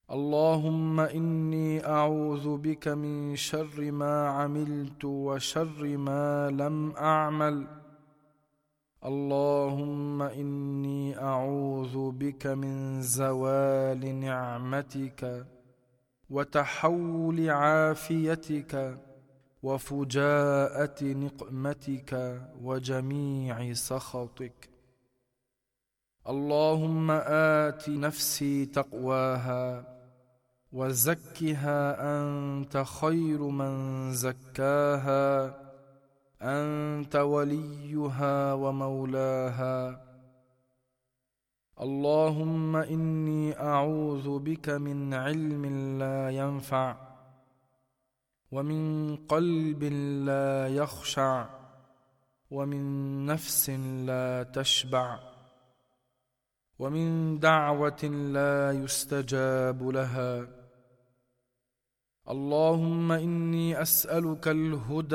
اللهم إني أعوذ بك من شر ما عملت وشر ما لم أعمل. اللهم إني أعوذ بك من زوال نعمتك وتحول عافيتك وفجاءة نقمتك وجميع سخطك. اللهم آت نفسي تقواها وزكها أنت خير من زكاها، أنت وليها ومولاها. اللهم إني أعوذ بك من علم لا ينفع ومن قلب لا يخشع ومن نفس لا تشبع ومن دعوة لا يستجاب لها. اللهم إني أسألك الهدى